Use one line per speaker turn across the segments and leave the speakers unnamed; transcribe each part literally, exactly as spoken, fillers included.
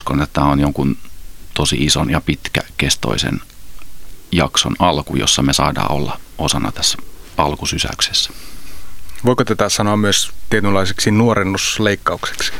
uskon, että tämä on jonkun tosi ison ja pitkäkestoisen jakson alku, jossa me saadaan olla osana tässä alkusysäyksessä.
Voiko tätä sanoa myös tietynlaiseksi nuorennusleikkaukseksi?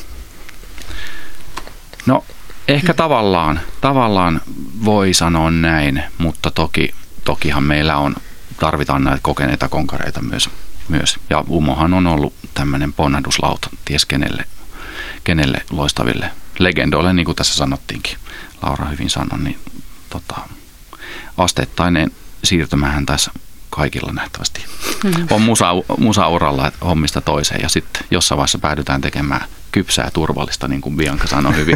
No ehkä tavallaan, tavallaan voi sanoa näin, mutta toki, tokihan meillä on, tarvitaan näitä kokeneita konkareita myös. myös. Ja Umohan on ollut tämmöinen ponnahduslauta ties kenelle, kenelle loistaville legendoille, niin kuin tässä sanottiinkin. Laura hyvin sanoi, niin tota, asteittainen siirtymähän tässä kaikilla nähtävästi mm-hmm. on musa, musauralla hommista toiseen ja sitten jossain vaiheessa päädytään tekemään kypsää ja turvallista, niin kuin Bianca sanoi hyvin.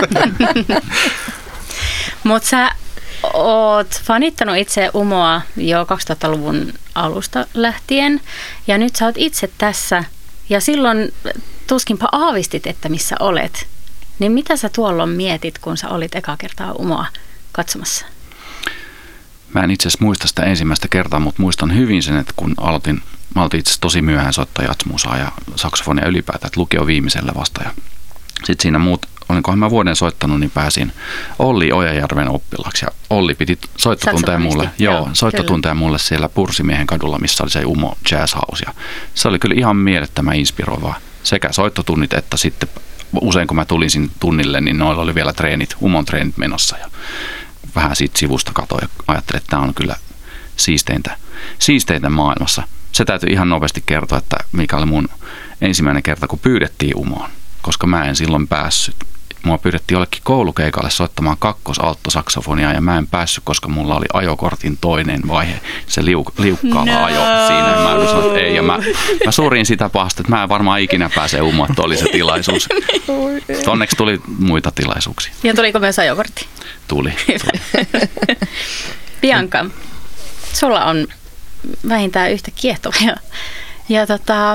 Mutta sä oot fanittanut itse Umoa jo kaksituhattaluvun alusta lähtien ja nyt sä oot itse tässä ja silloin tuskinpa aavistit, että missä olet. Niin mitä sä tuolloin mietit, kun sä olit eka kertaa Umoa katsomassa?
Mä en itse asiassa muista sitä ensimmäistä kertaa, mutta muistan hyvin sen, että kun aloitin, mä aloitin itse asiassa tosi myöhään soittaa jatsmusaa ja saksofonia ylipäätään, että lukio viimeisellä vasta. Ja sitten siinä muut, olinkohan mä vuoden soittanut, niin pääsin Olli Ojajärven oppilaksi ja Olli piti soittotunteja mulle, joo, soittotunteja mulle siellä Pursimiehen kadulla, missä oli se Umo Jazz House. Ja se oli kyllä ihan mielettömän inspiroivaa sekä soittotunnit että sitten usein kun mä tulin sinne tunnille, niin noilla oli vielä treenit, Umon treenit menossa ja vähän siitä sivusta katsoin ja ajattelin, että tämä on kyllä siisteintä, siisteintä maailmassa. Se täytyy ihan nopeasti kertoa, että mikä oli mun ensimmäinen kerta, kun pyydettiin Umoon, koska mä en silloin päässyt. Mua pyydettiin jollekin koulukeikalle soittamaan kakkosalttosaksofonia ja mä en päässyt, koska mulla oli ajokortin toinen vaihe, se liuk- liukkaava no. ajo siinä. Ja mä sanoin, että ei, ja mä, mä surin sitä pahasti, että mä en varmaan ikinä pääse Umoon, että oli se tilaisuus. Onneksi tuli muita tilaisuuksia.
Ja tuliko myös ajokortti?
Tuli. tuli.
Bianca, sulla on vähintään yhtä kiehtovia ja tota,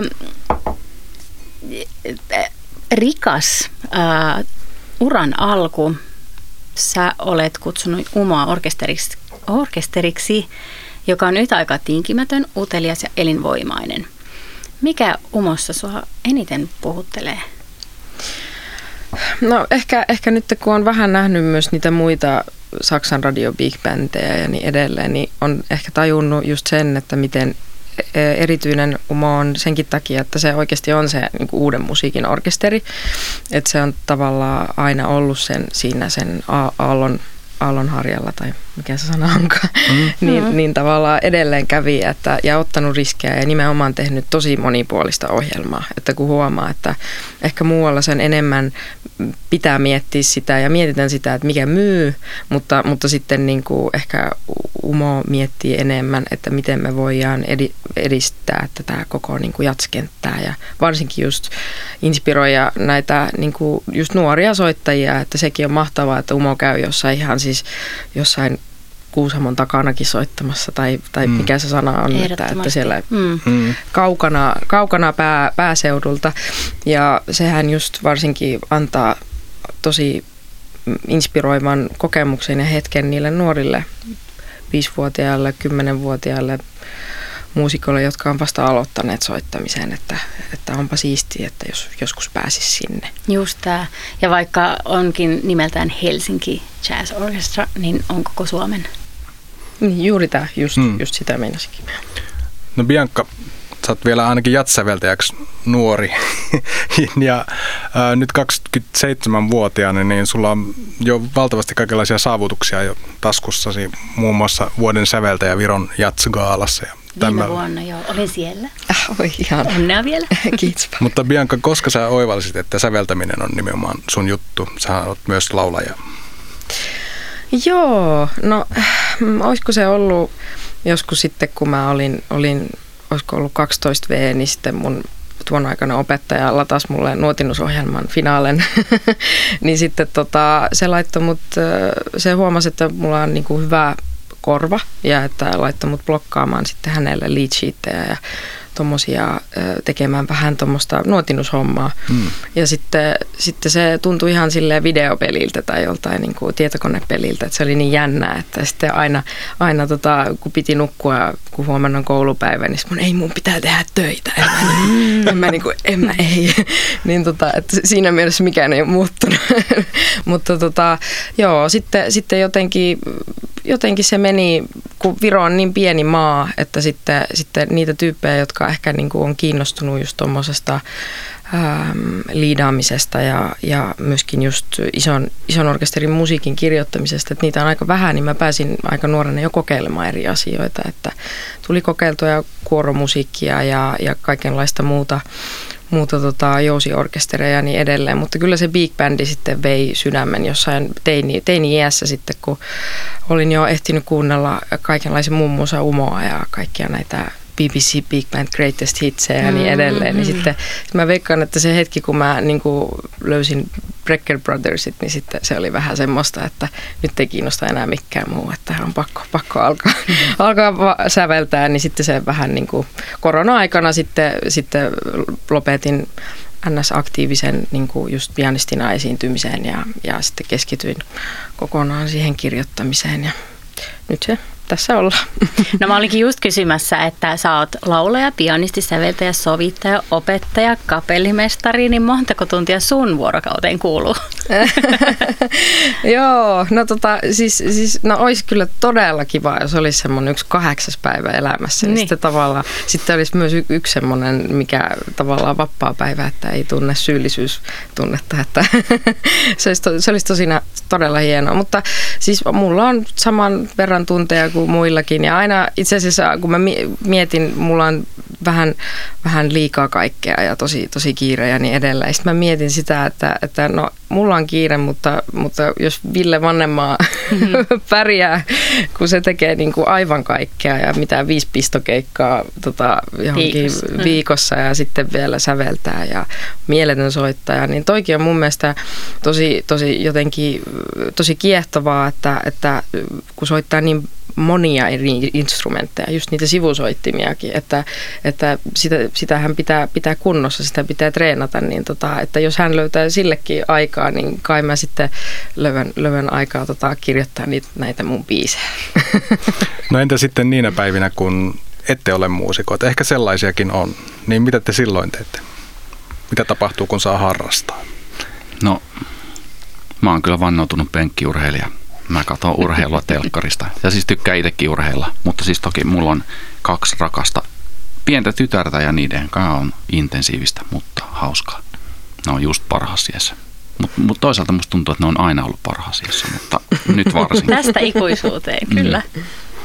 rikas äh, uran alku. Sä olet kutsunut Umoa orkesteriksi, orkesteriksi, joka on yhtä aikaa tinkimätön, utelias ja elinvoimainen. Mikä Umossa sua eniten puhuttelee?
No ehkä, ehkä nyt kun on vähän nähnyt myös niitä muita Saksan radio big bandejä ja niin edelleen, niin on ehkä tajunnut just sen, että miten erityinen Umo on senkin takia, että se oikeasti on se niin kuin uuden musiikin orkesteri. Että se on tavallaan aina ollut sen, siinä sen aallon, aallonharjalla, tai mikä se sana onkaan, mm. niin, niin tavallaan edelleen kävi että, ja ottanut riskejä ja nimenomaan tehnyt tosi monipuolista ohjelmaa. Että kun huomaa, että ehkä muualla sen enemmän pitää miettiä sitä ja mietitään sitä, että mikä myy, mutta, mutta sitten niin kuin ehkä Umo miettii enemmän, että miten me voidaan edistää tätä koko niin kuin jatskenttää ja varsinkin just inspiroida näitä niin kuin just nuoria soittajia, että sekin on mahtavaa, että Umo käy jossain ihan siis jossain Kuusamon takanakin soittamassa tai, tai mm. mikä se sana on, että, että siellä mm. kaukana, kaukana pää, pääseudulta ja sehän just varsinkin antaa tosi inspiroivan kokemuksen ja hetken niille nuorille viisivuotiaille, kymmenenvuotiaille muusikoille, jotka on vasta aloittaneet soittamisen, että, että onpa siistiä, että jos joskus pääsisi sinne.
Just tämä. Ja vaikka onkin nimeltään Helsinki Jazz Orchestra, niin on koko Suomen.
Juuri tämä, just, hmm. just sitä meinasikin.
No Bianca, sä oot vielä ainakin jatssäveltäjäksi nuori ja ää, nyt kaksikymmentäseitsemänvuotiaana, niin sulla on jo valtavasti kaikenlaisia saavutuksia jo taskussasi, muun muassa vuoden säveltäjä Viron jatsgaalassa. Ja
Viime vuonna joo, olin siellä.
Äh, oi ihan.
Onnea vielä.
Kiitos.
Mutta Bianca, koska sä oivallisit, että säveltäminen on nimenomaan sun juttu? Sä oot myös laulaja.
Joo, no olisiko se ollut joskus sitten, kun mä olin, olin olisiko ollut kaksitoista vuotta, niin sitten mun tuon aikana opettaja latasi mulle nuotinnusohjelman finaalen, niin sitten tota, se laittoi mut, se huomasi, että mulla on niinku hyvä korva ja että laittoi mut blokkaamaan sitten hänelle lead sheettejä ja tommosia, tekemään vähän tuommoista nuotinnushommaa. Mm. Ja sitten, sitten se tuntui ihan silleen videopeliltä tai joltain niin kuin tietokonepeliltä, että se oli niin jännää, että sitten aina, aina tota, kun piti nukkua, kun huomenna on koulupäivä, niin mun, ei mun pitää tehdä töitä. En mä, niin, en mä, niin kuin, en mä ei. Niin tota, että siinä mielessä mikään ei ole muuttunut. Mutta tota, joo, sitten, sitten jotenkin, jotenkin se meni, kun Viro on niin pieni maa, että sitten, sitten niitä tyyppejä, jotka ehkä niin kuin on kiinnostunut just tuommoisesta ähm, liidaamisesta ja, ja myöskin just ison, ison orkesterin musiikin kirjoittamisesta, että niitä on aika vähän, niin mä pääsin aika nuorena jo kokeilemaan eri asioita, että tuli kokeiltua kuoromusiikkia ja, ja kaikenlaista muuta, muuta tota, jousiorkestereja ja niin edelleen, mutta kyllä se big bandi sitten vei sydämen jossain teini, teini-iässä sitten, kun olin jo ehtinyt kuunnella kaikenlaisen muun muassa Umoa ja kaikkia näitä B B C Big Band Greatest Hitsejä ja niin edelleen, niin sitten mä veikkaan, että se hetki, kun mä niin kuin löysin Brecker Brothersit, niin sitten se oli vähän semmoista, että nyt ei kiinnosta enää mikään muu, että on pakko, pakko alkaa, alkaa säveltää, niin sitten se vähän niin kuin korona-aikana sitten, sitten lopetin N S-aktiivisen niin kuin just pianistina esiintymiseen ja, ja sitten keskityin kokonaan siihen kirjoittamiseen ja nyt se tässä ollaan.
No mä olinkin just kysymässä, että sä oot laulaja, pianisti, säveltäjä, sovittaja, opettaja, kapellimestari, niin montako tuntia sun vuorokauteen kuuluu?
Joo, no tota, siis, siis no olisi kyllä todella kiva, jos olisi semmoinen yksi kahdeksas päivä elämässä. Niin. Sitten tavallaan, sitten olisi myös y- yksi semmoinen, mikä tavallaan vapaa päivä, että ei tunne syyllisyystunnetta, että se olisi, to, se olisi tosina todella hienoa. Mutta siis mulla on saman verran tunteja kuin muillakin ja aina itse asiassa, kun mä mietin, mulla on vähän, vähän liikaa kaikkea ja tosi, tosi kiire ja niin edelleen. Sitten mä mietin sitä, että, että no mulla on kiire, mutta, mutta jos Ville Vannemaa mm-hmm. pärjää, kun se tekee niin kuin aivan kaikkea ja mitään viisi pistokeikkaa tota, johonkin viikossa. viikossa ja sitten vielä säveltää ja mieletön soittaja, niin toikin on mun mielestä tosi, tosi jotenkin tosi kiehtovaa, että, että kun soittaa niin monia eri instrumentteja, just niitä sivusoittimiakin, että, että sitä, sitähän pitää, pitää kunnossa, sitä pitää treenata, niin tota, että jos hän löytää sillekin aikaa, niin kai mä sitten löydän, löydän aikaa tota, kirjoittaa niitä, näitä mun biisejä.
No entä sitten niinä päivinä, kun ette ole muusikoita, ehkä sellaisiakin on, niin mitä te silloin teette? Mitä tapahtuu, kun saa harrastaa?
No, mä oon kyllä vannoutunut penkkiurheilija. Mä katson urheilua telkkarista ja siis tykkään itsekin urheilla, mutta siis toki mulla on kaksi rakasta pientä tytärtä ja niiden kanssa on intensiivistä, mutta hauskaa. Ne on just parhaassa iässä. Mutta mut toisaalta musta tuntuu, että ne on aina ollut parhaassa iässä, mutta nyt varsinkin.
Tästä ikuisuuteen, kyllä. Mm.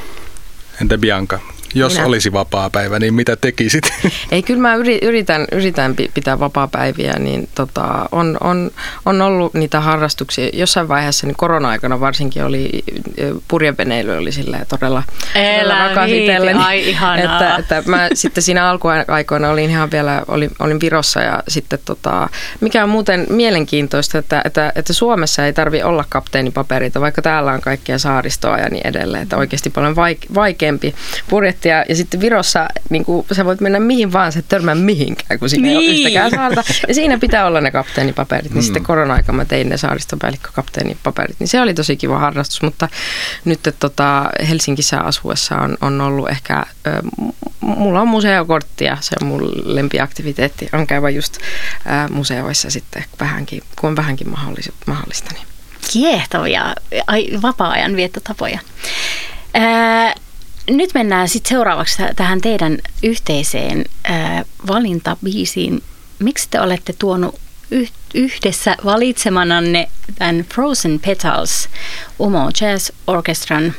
Entä Bianca? Jos Minä. olisi vapaa päivä, niin mitä tekisit?
Ei, kyllä mä yritän, yritän pitää vapaa-päiviä, niin tota, on, on, on ollut niitä harrastuksia. Jossain vaiheessa, niin korona-aikana varsinkin oli, purjeveneily oli silleen todella, todella rakas itselleni.
Ai ihanaa.
Että, että mä sitten siinä alkuaikoina olin ihan vielä, olin, olin Virossa ja sitten tota, mikä on muuten mielenkiintoista, että, että, että Suomessa ei tarvitse olla kapteenipaperita, vaikka täällä on kaikkea saaristoa ja niin edelleen, että oikeasti paljon vaike- vaikeampi purje. Ja, ja sitten Virossa niin kuin, sä voit mennä mihin vaan, sä et törmää mihinkään, kun siinä niin. ei ole yhtäkään saarta. Ja siinä pitää olla ne kapteenipaperit. Niin mm. sitten korona-aika mä tein ne saaristopäällikkökapteenipaperit. Niin se oli tosi kiva harrastus, mutta nyt tota, Helsingissä asuessa on, on ollut ehkä, äh, mulla on museokortti ja se on mun lempiaktiviteetti. On käyvä just äh, museoissa sitten, vähänkin, kun on vähänkin mahdollista. Niin.
Kiehtovia vapaa-ajan viettotapoja. Äh, Nyt mennään sitten seuraavaksi tähän teidän yhteiseen äh, valintabiisiin. Miksi te olette tuonut yh- yhdessä valitsemananne tämän Frozen Petals Umo Jazz Orchestran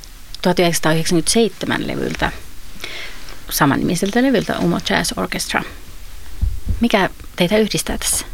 tuhatyhdeksänsataayhdeksänkymmentäseitsemän levyltä, samannimiseltä levyltä Umo Jazz Orchestra? Mikä teitä yhdistää tässä?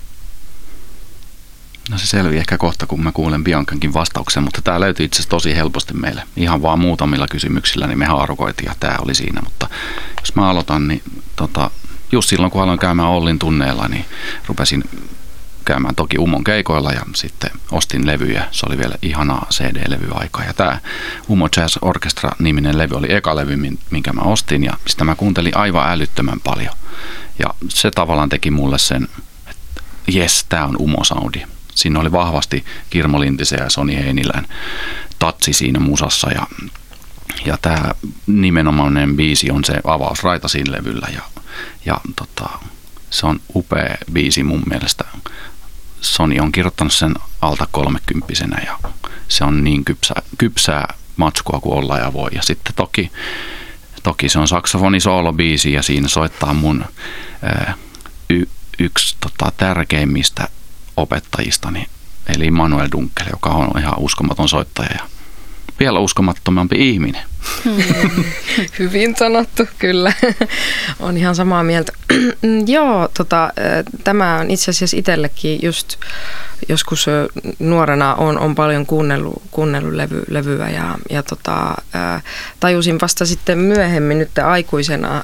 No se selviää ehkä kohta, kun mä kuulen Biancankin vastauksen, mutta tämä löytyy itse asiassa tosi helposti meille. Ihan vaan muutamilla kysymyksillä, niin me haarukoitiin ja tämä oli siinä. Mutta jos mä aloitan, niin tota, just silloin kun aloin käymään Ollin tunneilla, niin rupesin käymään toki Umon keikoilla ja sitten ostin levyjä. Se oli vielä ihanaa C D-levyaikaa. Ja tämä Umo Jazz Orchestra-niminen levy oli eka levy, minkä mä ostin ja sitä mä kuuntelin aivan älyttömän paljon. Ja se tavallaan teki mulle sen, että jes, tää on Umo-soundi. Siinä oli vahvasti Kirmo Lintisen ja Soni Heinilän tatsi siinä musassa ja, ja tämä nimenomainen biisi on se avausraita siinä levyllä ja, ja tota, se on upea biisi mun mielestä. Soni on kirjoittanut sen alta kolmekymppisenä ja se on niin kypsä, kypsää matskua kuin olla ja voi. Ja sitten toki, toki se on saksofoni-soolobiisi ja siinä soittaa mun ää, y, yksi tota, tärkeimmistä opettajistani, eli Manuel Dunkel, joka on ihan uskomaton soittaja ja vielä uskomattomampi ihminen.
Hmm. Hyvin sanottu, kyllä. On ihan samaa mieltä. Joo, tota, tämä on itse asiassa itsellekin just joskus nuorena on, on paljon kuunnellut, kuunnellut levy, levyä ja, ja tota, tajusin vasta sitten myöhemmin nyt aikuisena,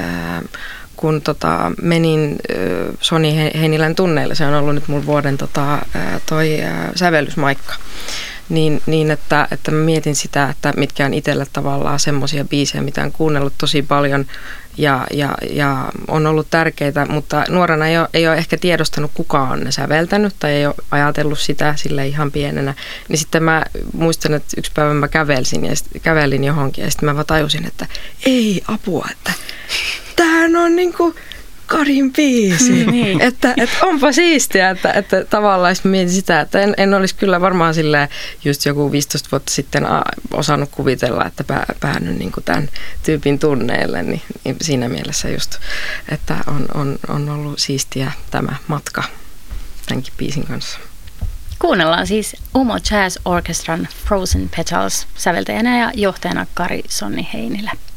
kun tota, menin Soni Heinilän tunneille, se on ollut nyt mun vuoden tota, toi sävellysmaikka, niin, niin että, että mä mietin sitä, että mitkä on itselle tavallaan semmoisia biisejä, mitä on kuunnellut tosi paljon ja, ja, ja on ollut tärkeitä, mutta nuorena ei ole, ei ole ehkä tiedostanut, kuka on ne säveltänyt tai ei ole ajatellut sitä sille ihan pienenä. Niin sitten mä muistan, että yksi päivä mä kävelsin ja sit, kävelin johonkin ja sitten mä vaan tajusin, että ei apua, että tämähän on niinku Karin biisi. Mm, niin. että, että onpa siistiä, että, että tavallaan mietin sitä, että en, en olisi kyllä varmaan silleen just joku viisitoista vuotta sitten osannut kuvitella, että pää, päänyt niin kuin tämän tyypin tunneille, niin, niin siinä mielessä just, että on, on, on ollut siistiä tämä matka tämänkin biisin kanssa.
Kuunnellaan siis Umo Jazz Orchestran Frozen Petals säveltäjänä ja johtajana Kari Sonni Heinilä.